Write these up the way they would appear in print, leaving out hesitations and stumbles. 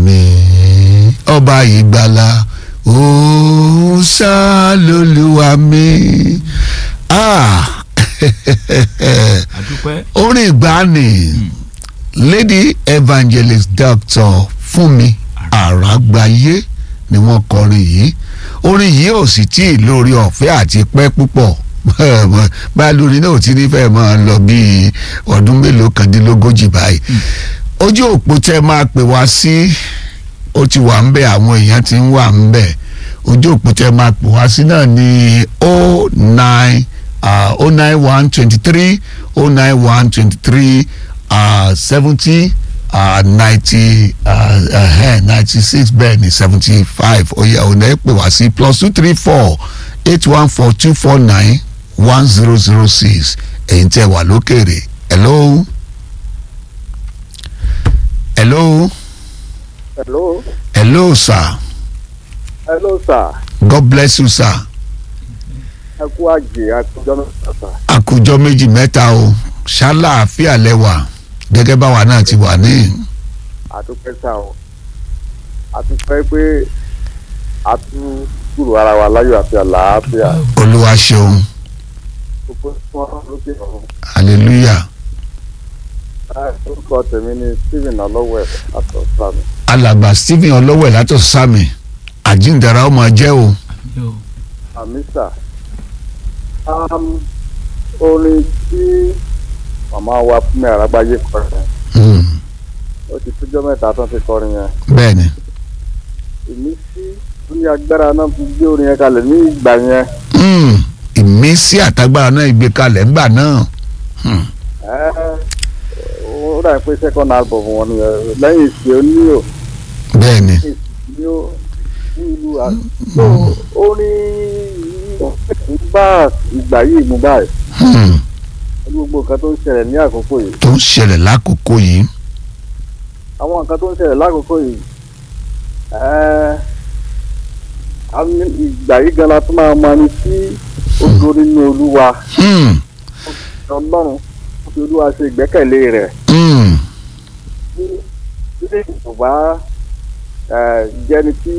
mi ọba ìgbàlà ó ṣá lolúwa mi. Orin ìgbàanì Lady Evangelist Dr. Fúnmi Àràgbáyé ni wọ́n kọrin yìí. Orin yìí ò sì tí ì lórí ọ̀fẹ́ àti pẹ́ púpọ̀ bá lórí náà tí ní fẹ́ máa lọ bí ọdún mélòó kàndínlógójì báyìí. Ojú òpó tẹ́ máa pè wá sí ó ti wà ń bẹ, àwọn èèyàn ti ń wà ń bẹ. Ojú òpó tẹ́ máa pè wá sí náà ní 09123 09123 70 90 96 bẹ́ẹ̀ ni 75 oyè ọ̀nà ẹ̀ pè wá sí +234 814 249 1006 èyí tẹ́ wà lókèrè. Hello. Hello. Hello. Hello, sir. Hello, sir. God bless you, sir. Ẹ kú àjẹ́ àkójọ mẹ́ta, sir. Àkójọ méjì mẹ́ta o ṣàlàáfíà lẹ́wà gẹ́gẹ́ báwa náà ti wà ní. Àdúpẹ́ sá o. Àdúpẹ́ pé a tún kúrò ara wa láyọ̀ àti àlàáfíà. Olúwa ṣeun. Gbogbo fún ọ lókè ọ̀run. Hallelujah. Orúkọ tèmi ni Stephen Ọlọ́wẹ̀ látọ̀sámi. Alàgbà Stephen Ọlọ́wẹ̀ látọ̀sámi. Àjíǹdàrà ọmọ jẹ́ o. Àmísà. Orin tí màmá wa Fúnmi Àràgbáyé kọrin yẹn. Ó ti tójọ́ mẹ́ta tán ti kọrin yẹn. Bẹ́ẹ̀ni. Ìmísí tó ní agbára náà fi gbé orin yẹn kalẹ̀ ní ìgbà yẹn. Ìmísí àtagbára náà ìgbé kalẹ̀ ńgbà náà. Ó dà pé second album wọn ni lẹ́yìn ìsì oníyò. Bẹ́ẹ̀ni. Ìsì ó ìlú àtúntò orin bá ìgbà yìí mú báyìí. Gbogbo nǹkan tó ń ṣẹlẹ̀ ní àkókò yìí. Tó ń ṣẹlẹ̀ lákòókò yìí. Àwọn nǹkan tó ń ṣẹlẹ̀ lákòókò yìí. Ìgbà yìí gan la tún máa mọ ẹni tí ó dúró nínú Olúwa. Ọlọ́run fi Olúwa ṣe ìgbẹ́kẹ̀lé rẹ̀. Ilé ìjọba jẹ́ni tí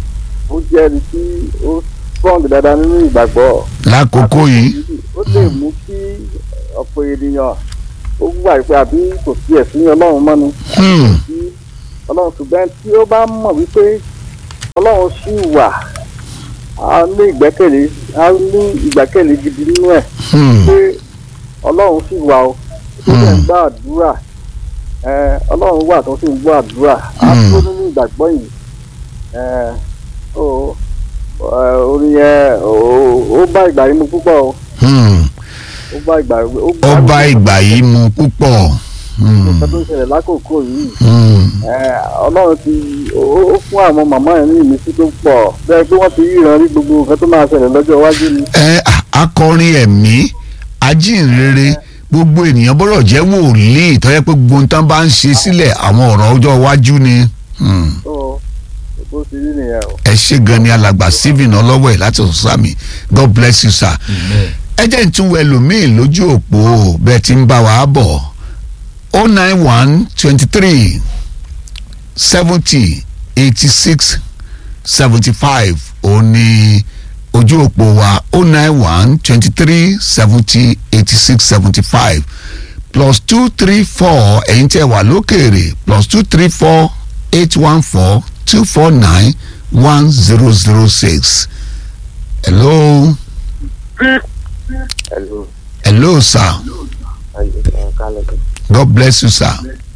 ó strong dáadáa nínú ìgbàgbọ́. Lákòókò yìí. Ó lè mú kí ọ̀pọ̀ ènìyàn ó gbà pé àbí kò sí ẹ̀sìn Ọlọ́run mọ́ ni. Ọlọ́run ṣùgbọ́n tí ó bá mọ̀ wípé Ọlọ́run sì wà á ní ìgbẹ́kẹ̀lé gidi nínú ẹ̀ pé Ọlọ́run sì wà ó tó lè gbọ́ àdúrà Ọlọ́run wà tó sì ń gbọ́ àdúrà á tó nínú ìgbàgbọ́ yìí orin yẹn ó bá ìgbà yìí mu púpọ̀ o. Ó bá ìgbà yìí mu púpọ̀. Nǹkan tó ń ṣẹlẹ̀ lákòókò yìí Ọlọ́run ti ó fún àwọn màmá yẹn ní ìmísí tó pọ̀ bẹ́ẹ̀ pé wọ́n ti ríran rí gbogbo nǹkan tó máa ṣẹlẹ̀ lọ́jọ́ iwájú ni. Akọrin ẹ̀mí ajínrere gbogbo ènìyàn bọ́rọ̀ jẹ́ wòlíì tó yẹ pé gbogbo nǹkan bá ń ṣe sílẹ̀ àwọn ọ̀rọ̀ ọjọ́ iwájú ni. Bó ti rí nìyẹn o. Ẹ ṣé gan ni alàgbà Stephen Ọlọ́wẹ̀ láti Ọ̀sámi. God bless you, sir. Ẹ jẹ́ n tún wẹ lòmíì lójú òpó bẹ́ẹ̀ tí ń bá wa bọ̀ 09123 70 86 75 òun ni ojú òpó wa 09123 70 86 75 +234 ẹ̀yin tẹ́ wà lókèrè +234 814 249 1006. Hello. Hello. Hello, sir. God bless you, sir.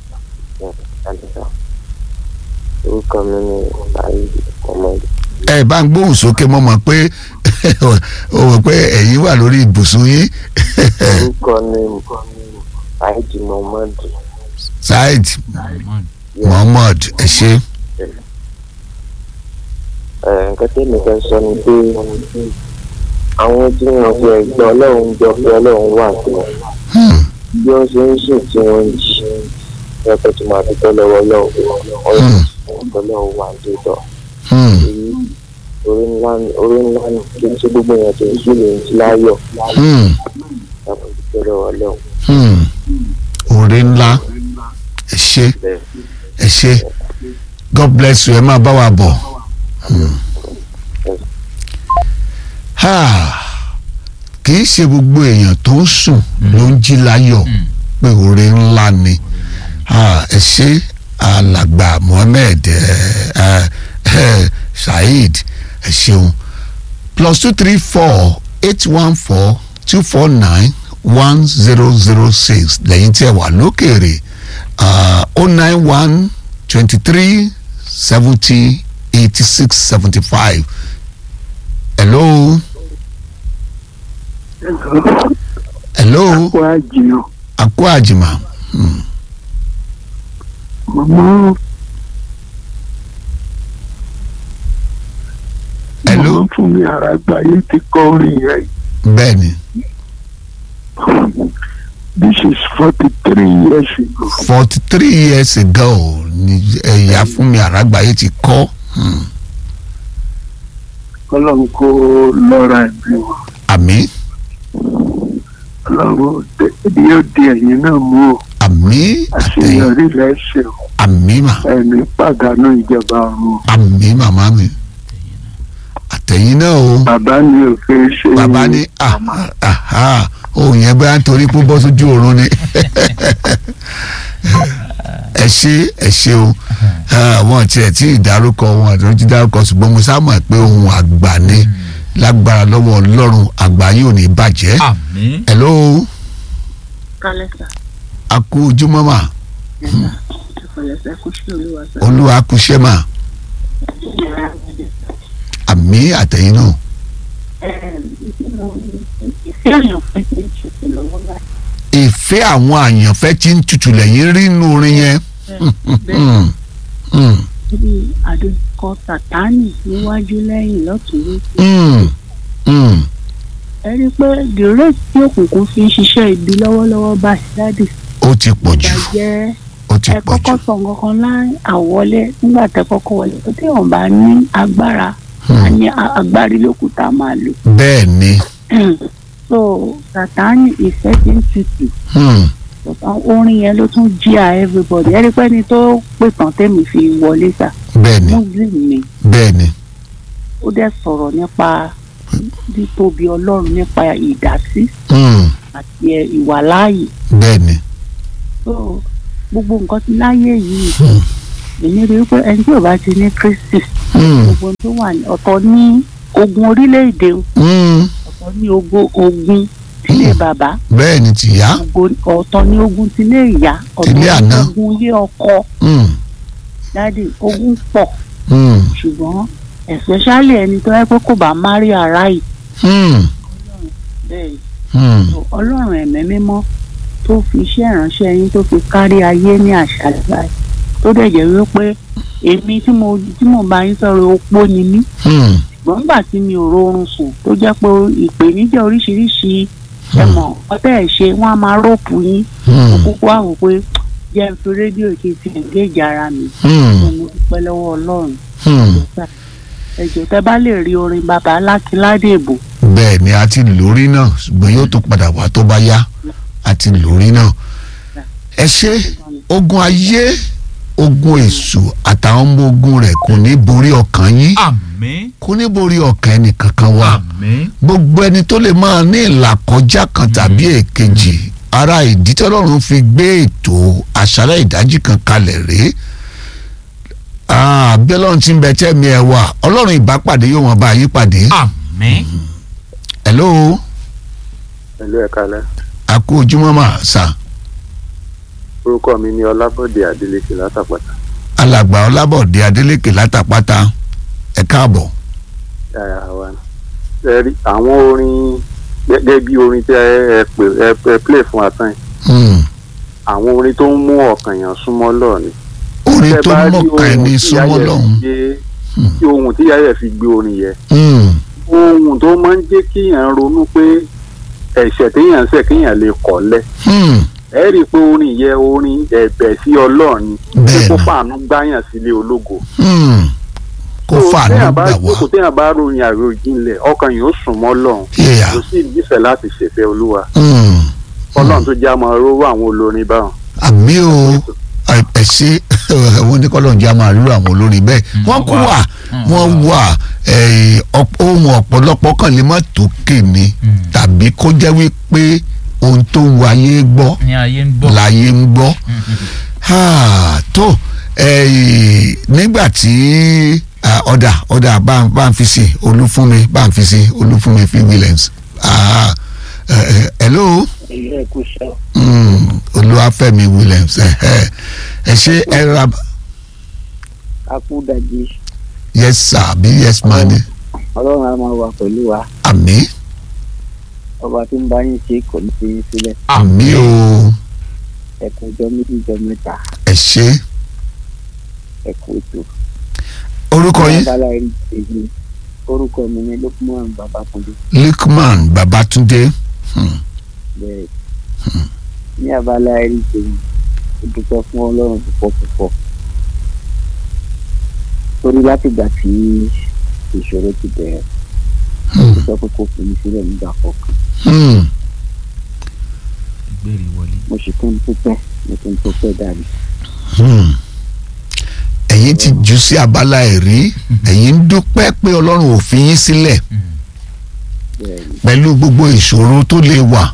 Orúkọ mi ni Saheed Ọmọdé. Ẹ bá ń gbóhùn sókè mọ́ mọ̀ pé o mọ̀ pé ẹ̀yin wà lórí ibùsùn yín. Orúkọ mi Saheed Muhammad. Saheed Muhammad, ẹ ṣé. Nǹkan tí èmi fẹ́ sọ ni pé àwọn tí wọ́n fi ẹ̀gbọ́n Ọlọ́run jọ pé Ọlọ́run wà fún wọn. Bí wọ́n ṣe ń sùn tí wọ́n ń jí ẹ̀kọ́ tí máa dúpẹ́ lọ́wọ́ Ọlọ́run wà ní ìtọ́. Orí ńlá ni kí n ṣe gbogbo èèyàn tó ń sùn lè ń jí láyọ̀. Láti dúpẹ́ lọ́wọ́ Ọlọ́run. Orí ńlá ẹ ṣé God bless you ẹ máa bá wa bọ̀. Kì í ṣe gbogbo èèyàn tó ń sùn ló ń jí láyọ̀ pé oore ńlá ni. Ẹ ṣé alàgbà Mohammed Saheed ẹ ṣeun. +234 814 249 1006 lẹ́yìn tí ẹ wà lókèrè 091 23 70 86 75. Hello. Hello. Akwa Ajima. Mama. Hello. Mama fún mi Àràgbáyé ti kọrin yẹn. Bẹ́ẹ̀ni. This is 43 years ago. 43 years ago ni ẹ̀yà fún mi Àràgbáyé ti kọ́. Ọlọ́run kó lọ́ra ẹ̀mí wọn. Àmín. Ọlọ́run yóò di ẹ̀yin náà mú o. Àmín. Àṣeyọrí lẹ́sẹ̀ o. Àmín mà. Ẹni pàdánù ìjọba ọ̀run. Àmín màmá mi. Àtẹ̀yìn náà o. Bàbá mi ò fẹ́ ṣe. Bàbá ní ohun yẹn bá ń torí pé bọ́ sójú oorun ni. Ẹ ṣé o wọn tiẹ̀ tí ìdárúkọ wọn àti wọn ti dárúkọ ṣùgbọ́n mo sá mọ̀ pé ohun àgbà ni lágbára lọ́wọ́ Ọlọ́run àgbà yóò ní bàjẹ́. Àmín. Hello. Kálẹ́sà. A kú ojúmọ́ mà. Olúwa Olúwa kú iṣẹ́ mà. Àmín àtẹ̀yìn náà. Ìfẹ́ àwọn àyànfẹ́ tí ń tutù lẹ́yìn rí inú orin yẹn. Bí àdókò Sátánì níwájú lẹ́yìn lọ́tùn lósì. Ẹ rí i pé the rate tí òkùnkùn fi ń ṣiṣẹ́ ibi lọ́wọ́lọ́wọ́ báyìí dáàdì. Ó ti pọ̀ jù. Ìbàjẹ́ Ó ti ẹ pọ̀ kọ́kọ́ jù. sọ nǹkan kan láì àwọlé nígbà tẹ kọ́kọ́ wọlé tó tí wọ́n bá ní agbára a ní agbárí lókùtà máa lò. Bẹ́ẹ̀ ni. So Sátánì ìfẹ́ ti ń tutù. Orin yẹn ló tún jí à everybody ẹ rí pé ní tó pè tán tèmi fi wọlé sà. Bẹ́ẹ̀ ni. Muslim ni Bẹ́ẹ̀ ni. ó dẹ̀ sọ̀rọ̀ nípa títóbi Ọlọ́run nípa ìdásí àti ìwàláàyè. Bẹ́ẹ̀ ni. So gbogbo nǹkan ti láyé yìí èmi rí i pé ẹni tí ò bá ti ní Kristi gbogbo tó wà ní ọ̀tọ̀ ní ogun orílẹ̀-èdè ọ̀tọ̀ ní ogun tilé bàbá. Bẹ́ẹ̀ ni tìyá. ọ̀tọ̀ ní ogun tilé ìyá ọ̀tọ̀ ní ogun ilé ọkọ. dáàdì ogun pọ̀ ṣùgbọ́n especially ẹni tó yẹ pé kò bá marry right. bẹ́ẹ̀ Ọlọ́run ẹ̀mí mímọ́ tó fi iṣẹ́ ìránṣẹ́ yín tó fi kárí ayé ní àṣálẹ́ báyìí tó dẹ̀ jẹ́ wípé èmi tí mo bá yín sọ̀rọ̀ opó ni mí ṣùgbọ́n nígbà tí mi ò rọrùn sùn tó jẹ́ pé ìpèníjà oríṣiríṣi ẹ̀mọ̀ ọtẹ́ ẹ̀ ṣe wọ́n á máa rọ́ọ̀pù yín òkúkú àwò pé jẹ́ n fi rédíò kí n fi engage ara mi mo dúpẹ́ lọ́wọ́ Ọlọ́run ẹ̀jọ̀ tẹ́ bá lè rí orin bàbá Lákínládé Èbò. Bẹ́ẹ̀ ni a ti lórí náà ṣùgbọ́n yóò tún padà wá tó bá yá àti lórí náà. Ẹ ṣé ogun ayé ogun èṣù àtàwọn ọmọ ogun rẹ̀ kò ní borí ọkàn yín. Àmín. Kò ní borí ọkàn ẹnì kankan wa. Àmín. Gbogbo ẹni tó lè máa ní ìlàkọjá kan tàbí èkejì ara ìdí tí Ọlọ́run fi gbé ètò àṣálẹ́ ìdájí kan kalẹ̀ rèé. Bí Ọlọ́run ti ń bẹ tẹ́mi ẹ wà Ọlọ́run ìbápàdé yóò wọn bá yí pàdé. Àmín. Hello. Hello, ẹ káalẹ́. A kú ojúmọ́ mà sà. Orúkọ mi ni Ọlábọ̀dé Adélékè látàpátá. Alàgbà Ọlábọ̀dé Adélékè látàpátá ẹ káàbọ̀. Àwọn orin gẹ́gẹ́ bí orin tí ẹ play fún àtàn yìí. Àwọn orin tó ń mú ọkàn yàn súnmọ́ Ọlọ́run ni. Orin tó ń mọ̀kàn ẹni súnmọ́ Ọlọ́run. Tí ohun tí Yáyẹ̀ fi gbé orin yẹn. Ohun tó máa ń jẹ́ kíyàn ronú pé ẹ̀ṣẹ̀ téèyàn ṣẹ̀ kéèyàn lè kọ̀lẹ̀. Ẹ rí i pé orin yẹ orin ẹ̀bẹ̀ sí Ọlọ́run pé kó fàánú gbáyàn sílé ológo. Kó fàánú gbà wá. Kò téèyàn bá ròyìn àròjinlẹ̀ ọkàn yóò sùn mọ́ Ọlọ́run. Kò sí ìdífẹ̀ láti ṣèfẹ́ Olúwa. Ọlọ́run tó já mọ́ rówó àwọn olórin báwọn. Àmín o ẹ ṣé. wọ́n ní kọ́lọ́njẹ́ a máa rírọ àwọn olórin bẹ́ẹ̀ wọ́n kú wà wọ́n wà ohun ọ̀pọ̀lọpọ̀ kan lè má tó kéne tàbí kó jẹ́ wípé ohun tó ń wáyé gbọ́ láyé ń gbọ́ tó nígbà tí ọ̀dà bá ń fi sí Olúfúnmi fi Williams hello Olúwafẹ́mi Williams ẹ ṣe ẹ ra. akúdàjì. yes sir bí yes ma ni. ọlọ́run á máa wà pẹ̀lú wa. àmín. ọba tí ń bá yín ṣe kò ní fi yín sílẹ̀. àmín o. ẹ̀kún ọjọ́ méjì ọjọ́ mẹ́ta. ẹ ṣe. ẹ̀kún ètò. orúkọ yín. orúkọ mi ni Lukman Babatunde. Lukman Babatunde. bẹ́ẹ̀ ní abala ẹ̀rí tèmi ó dúpẹ́ fún ọlọ́run púpọ̀ torí láti gbà tí ìṣòro ti bẹ̀rẹ̀ ó sọ pé kò fi mí sílẹ̀ nígbà kọ̀ọ̀kan mo sì tún dúpẹ́ dárí. ẹ̀yin ti jù sí abala ẹ̀rí ẹ̀yin ń dúpẹ́ pé ọlọ́run ò fi yín sílẹ̀ pẹ̀lú gbogbo ìṣòro tó lè wà.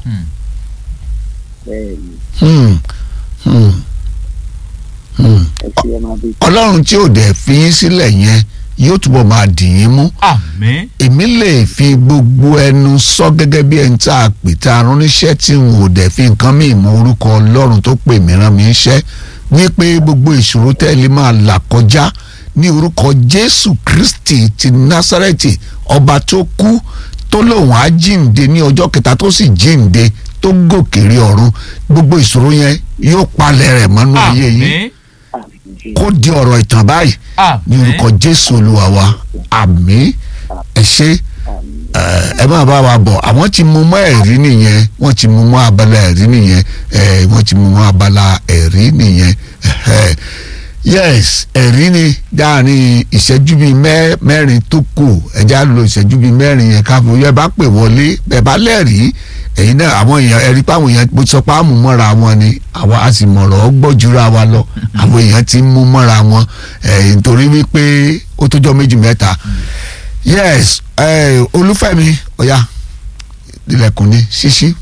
Ọlọ́run tí ò dẹ̀ fi yín sílẹ̀ yẹn yóò túbọ̀ máa dì yín mú. àmín. èmi lè fi gbogbo ẹnu sọ gẹ́gẹ́ bí ẹni tá a pè tá a rán níṣẹ́ tí n ò dẹ̀ fi nǹkan mí mọ orúkọ Ọlọ́run tó pè mí rán mi níṣẹ́ wípé gbogbo ìṣòro tẹ́lẹ̀ máa là kọjá ní orúkọ Jésù Kristi ti Násárẹ́tì ọba tó kú tó lòun á jíǹde ní ọjọ́ kẹta tó sì jíǹde tó gòkè rí ọ̀run gbogbo ìṣòro yẹn yóò palẹ̀ rẹ̀ mọ́nú ayé yìí kó di ọ̀rọ̀ ìtàn báyìí ní orúkọ Jésù Olúwa wa àmín. ẹ ṣé ẹ máa bá wa bọ̀ àwọn tí mú mọ́ ẹ̀rí nìyẹn wọ́n ti mú mọ́ abala ẹ̀rí nìyẹn wọ́n ti mú mọ́ abala ẹ̀rí nìyẹn yes ẹ̀rí ni dáàrin ìṣẹ́jú bíi mẹ́rin tó kù ẹ̀já lo ìṣẹ́jú bíi mẹ́rin yẹn káfíń yẹn bá pè wọlé bẹ́ẹ̀ bá lẹ́rìí ẹ̀yin náà àwọn èèyàn ẹ̀rí pé àwọn èèyàn mo sọ pé àmú mọ́ra wọn ni àwọn a sì mọ̀rọ̀ gbọ́júra wa lọ àwọn èèyàn ti mú mọ́ra wọn nítorí wípé ó tójọ́ méjì mẹ́ta yes Olúfẹ́mi ọ̀ya ilẹ̀kùn ní ṣíṣí